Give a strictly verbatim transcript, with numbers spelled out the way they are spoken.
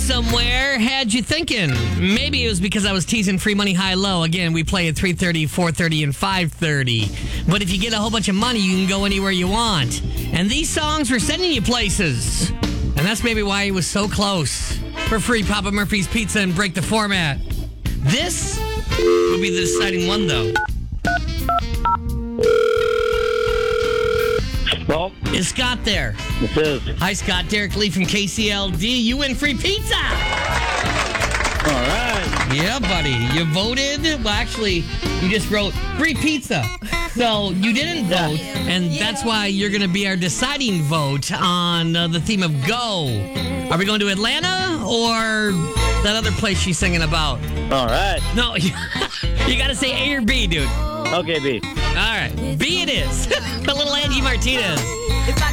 somewhere had you thinking. Maybe it was because I was teasing free money high low. Again, we play at three thirty, four thirty, and five thirty. But if you get a whole bunch of money, you can go anywhere you want. And these songs were sending you places. And that's maybe why he was so close. For free Papa Murphy's Pizza and break the format. This would be the deciding one, though. Well, is Scott there? This is. Hi, Scott. Derek Lee from K C L D. You win free pizza. All right. Yeah, buddy. You voted. Well, actually, you just wrote free pizza. So you didn't vote, and yeah. that's why you're going to be our deciding vote on uh, the theme of Go. Are we going to Atlanta or that other place she's singing about? All right. No, you got to say A or B, dude. Okay, B. All right. B it is. A little Angie Martinez.